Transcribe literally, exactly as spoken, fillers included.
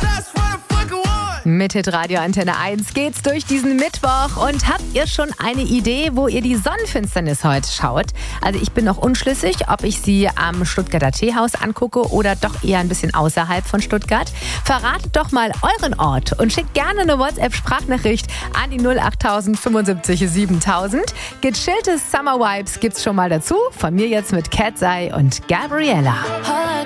Mit Hitradio Antenne eins geht's durch diesen Mittwoch. Und habt ihr schon eine Idee, wo ihr die Sonnenfinsternis heute schaut? Also ich bin noch unschlüssig, ob ich sie am Stuttgarter Teehaus angucke oder doch eher ein bisschen außerhalb von Stuttgart. Verratet doch mal euren Ort und schickt gerne eine WhatsApp-Sprachnachricht an die null acht tausend fünfundsiebzig siebentausend. Gechilltes Summer Vibes gibt's schon mal dazu. Von mir jetzt mit Cat's Eye und Gabriella.